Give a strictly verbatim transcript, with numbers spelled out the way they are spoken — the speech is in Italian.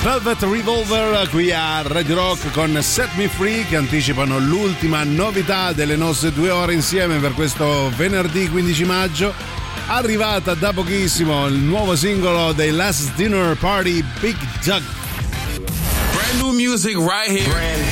Velvet Revolver qui a Radio Rock con Set Me Free, che anticipano l'ultima novità delle nostre due ore insieme per questo venerdì quindici maggio. Arrivata da pochissimo il nuovo singolo dei Last Dinner Party, Big Duck. Brand new music right here. Brand